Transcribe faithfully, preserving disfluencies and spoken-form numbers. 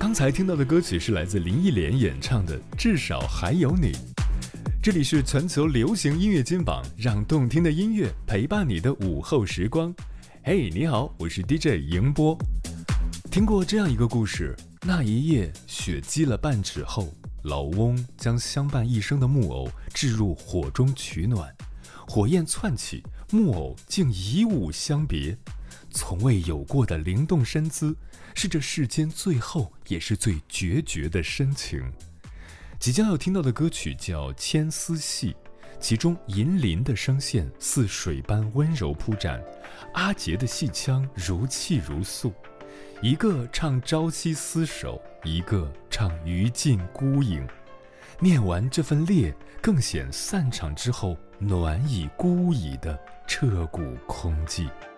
刚才听到的歌曲是来自林忆莲演唱的《至少还有你》。这里是全球流行音乐金榜，让动听的音乐陪伴你的午后时光。嘿，你好，我是 D J 迎波。听过这样一个故事，那一夜雪积了半尺厚，老翁将相伴一生的木偶置入火中取暖，火焰窜起，木偶竟以舞相别。从未有过的灵动身姿，是这世间最后也是最决绝的深情。即将要听到的歌曲叫《牵丝戏》，其中银铃的声线似水般温柔铺展，阿杰的戏腔如泣如诉，一个唱朝夕厮守，一个唱余烬孤影。念完这份烈，更显散场之后暖已孤倚的彻骨空寂。